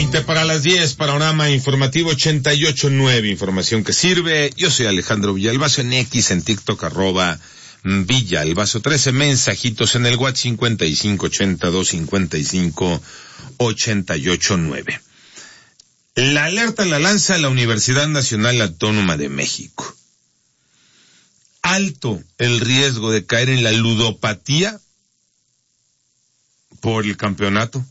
20 para las 10, panorama informativo 88.9, información que sirve. Yo soy Alejandro Villalbazo en X, en TikTok, @Villalbazo 13, mensajitos en el WhatsApp 5582558889. La alerta la lanza la Universidad Nacional Autónoma de México. Alto el riesgo de caer en la ludopatía por el campeonato.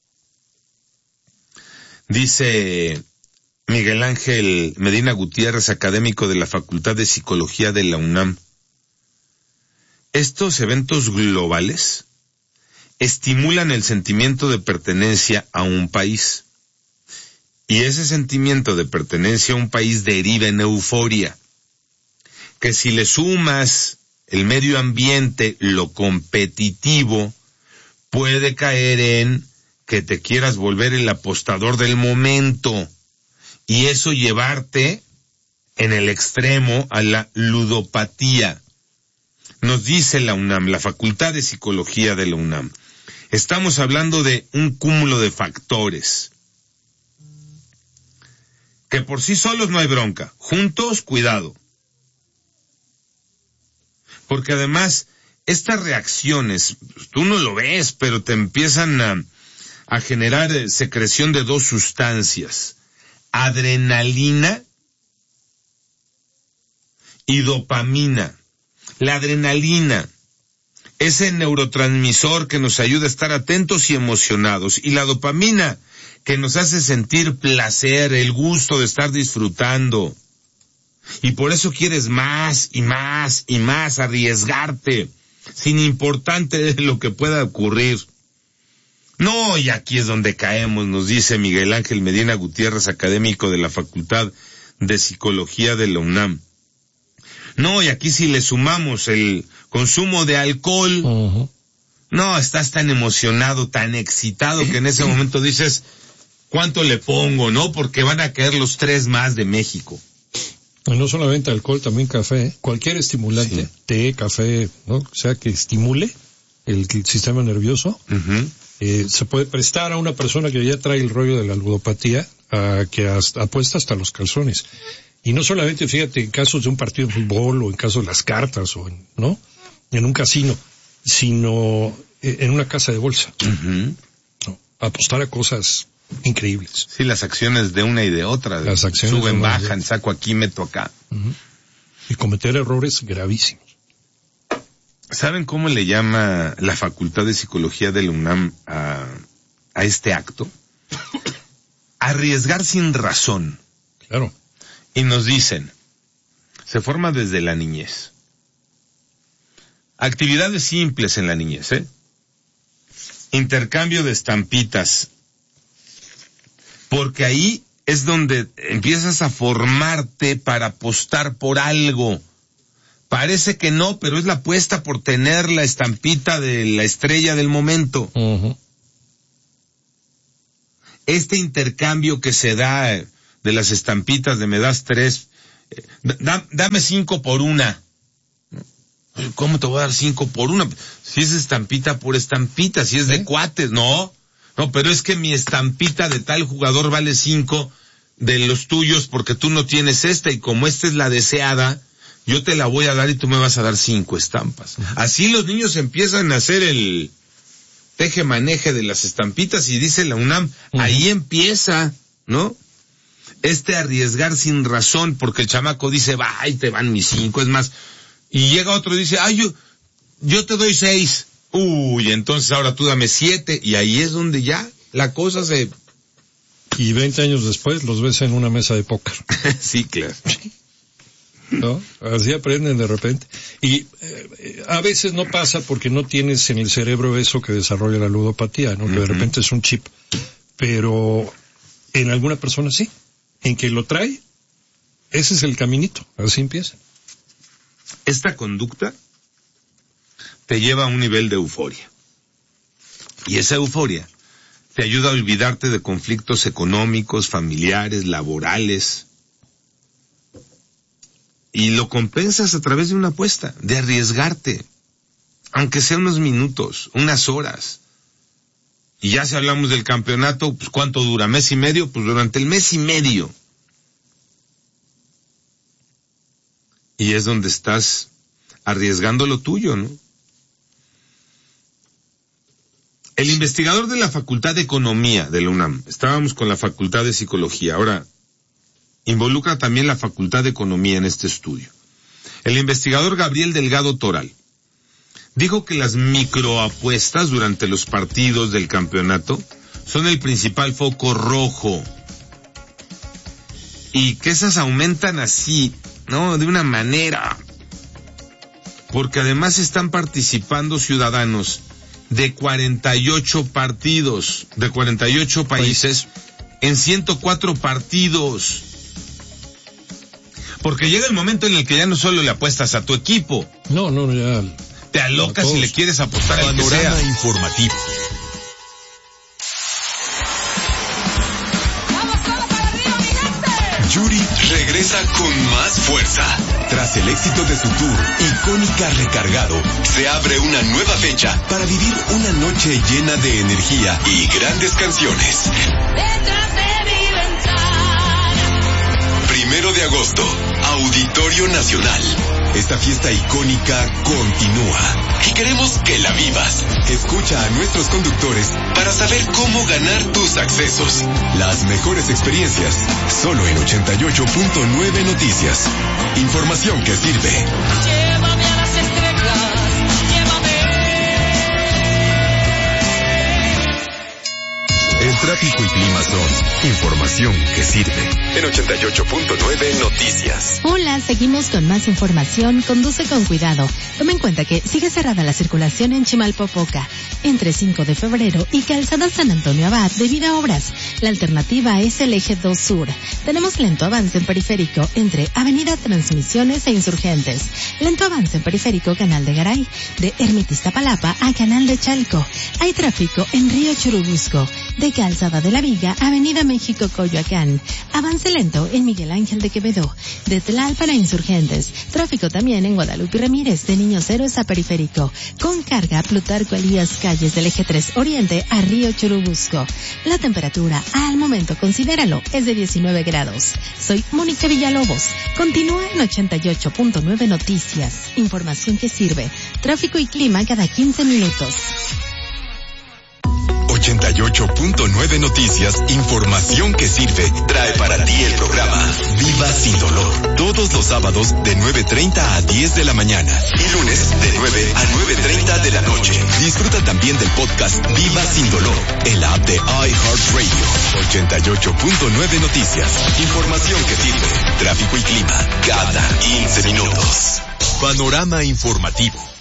Dice Miguel Ángel Medina Gutiérrez, académico de la Facultad de Psicología de la UNAM. Estos eventos globales estimulan el sentimiento de pertenencia a un país. Y ese sentimiento de pertenencia a un país deriva en euforia. Que si le sumas el medio ambiente, lo competitivo, puede caer en que te quieras volver el apostador del momento y eso llevarte en el extremo a la ludopatía. Nos dice la UNAM, la Facultad de Psicología de la UNAM, estamos hablando de un cúmulo de factores que por sí solos no hay bronca, juntos cuidado. Porque además estas reacciones, tú no lo ves, pero te empiezan a generar secreción de dos sustancias, adrenalina y dopamina. La adrenalina, ese neurotransmisor que nos ayuda a estar atentos y emocionados, y la dopamina, que nos hace sentir placer, el gusto de estar disfrutando. Y por eso quieres más y más y más, arriesgarte, sin importarte lo que pueda ocurrir. No, y aquí es donde caemos, nos dice Miguel Ángel Medina Gutiérrez, académico de la Facultad de Psicología de la UNAM. No, y aquí si le sumamos el consumo de alcohol, no, estás tan emocionado, tan excitado, que en ese momento dices, ¿cuánto le pongo, no? Porque van a caer los 3 más de México. Y no solamente alcohol, también café, cualquier estimulante, sí. Té, café, ¿no? O sea, que estimule el sistema nervioso. Se puede prestar a una persona que ya trae el rollo de la ludopatía a que apuesta hasta los calzones. Y no solamente, fíjate, en casos de un partido de fútbol o en casos de las cartas o ¿no? En un casino, sino en una casa de bolsa. ¿No? Apostar a cosas increíbles. Sí, las acciones de una y de otra. Las acciones suben, bajan, saco aquí, meto acá. Y cometer errores gravísimos. ¿Saben cómo le llama la Facultad de Psicología de la UNAM a este acto? Arriesgar sin razón. Claro. Y nos dicen, se forma desde la niñez. Actividades simples en la niñez, Intercambio de estampitas. Porque ahí es donde empiezas a formarte para apostar por algo. Parece que no, pero es la apuesta por tener la estampita de la estrella del momento. Este intercambio que se da de las estampitas de me das 3, dame 5 por una. ¿Cómo te voy a dar 5 por una? Si es estampita por estampita, si es de cuates, no, pero es que mi estampita de tal jugador vale 5 de los tuyos porque tú no tienes esta y como esta es la deseada, yo te la voy a dar y tú me vas a dar 5 estampas. Así los niños empiezan a hacer el teje-maneje de las estampitas y dice la UNAM, ahí empieza, ¿no? Arriesgar sin razón, porque el chamaco dice, va, ahí te van mis 5, es más, y llega otro y dice, yo te doy 6, entonces ahora tú dame 7, y ahí es donde ya la cosa se... Y 20 años después los ves en una mesa de póker. Sí, claro. ¿No? Así aprenden de repente. Y a veces no pasa porque no tienes en el cerebro eso que desarrolla la ludopatía, ¿no? Que de repente es un chip. Pero en alguna persona sí. En que lo trae, ese es el caminito. Así empieza. Esta conducta te lleva a un nivel de euforia. Y esa euforia te ayuda a olvidarte de conflictos económicos, familiares, laborales. Y lo compensas a través de una apuesta, de arriesgarte, aunque sea unos minutos, unas horas. Y ya si hablamos del campeonato, pues ¿cuánto dura? ¿Mes y medio? Pues durante el mes y medio. Y es donde estás arriesgando lo tuyo, ¿no? El investigador de la Facultad de Economía de la UNAM, estábamos con la Facultad de Psicología, ahora involucra también la Facultad de Economía en este estudio. El investigador Gabriel Delgado Toral dijo que las microapuestas durante los partidos del campeonato son el principal foco rojo y que esas aumentan así, ¿no? De una manera, porque además están participando ciudadanos de 48 partidos, de 48 países, en 104 partidos. Porque llega el momento en el que ya no solo le apuestas a tu equipo. No, ya. Te alocas y le quieres apostar al que sea. Panorama informativo. Yuri regresa con más fuerza. Tras el éxito de su tour, Icónica Recargado, se abre una nueva fecha para vivir una noche llena de energía y grandes canciones. 1 de agosto, Auditorio Nacional. Esta fiesta icónica continúa y queremos que la vivas. Escucha a nuestros conductores para saber cómo ganar tus accesos. Las mejores experiencias, solo en 88.9 Noticias. Información que sirve. Llévame a las estrellas, El tráfico y clima son información que sirve. En 88.9 Noticias. Hola, seguimos con más información. Conduce con cuidado. Toma en cuenta que sigue cerrada la circulación en Chimalpopoca, entre 5 de febrero y Calzada San Antonio Abad debido a obras. La alternativa es el eje 2 Sur. Tenemos lento avance en periférico entre Avenida Transmisiones e Insurgentes. Lento avance en periférico Canal de Garay, de Ermita Iztapalapa a Canal de Chalco. Hay tráfico en Río Churubusco, de Calzada de la Viga, Avenida México Coyoacán. Avance lento en Miguel Ángel de Quevedo, de Tlalpan a Insurgentes. Tráfico también en Guadalupe Ramírez, de Niños Héroes a Periférico. Con carga Plutarco Elías Calles del eje 3 Oriente a Río Churubusco. La temperatura al momento, considéralo, es de 19 grados. Soy Mónica Villalobos. Continúa en 88.9 Noticias. Información que sirve. Tráfico y clima cada 15 minutos. 88.9 Noticias, información que sirve, trae para ti el programa Viva Sin Dolor. Todos los sábados de 9:30 a 10 de la mañana y lunes de 9 a 9:30 de la noche. Disfruta también del podcast Viva Sin Dolor, en la app de iHeartRadio. 88.9 Noticias, información que sirve, tráfico y clima cada 15 minutos. Panorama informativo.